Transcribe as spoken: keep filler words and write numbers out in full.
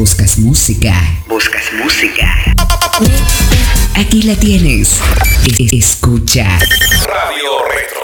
¿Buscas música? ¿Buscas música? Aquí la tienes. Escucha Radio Retro.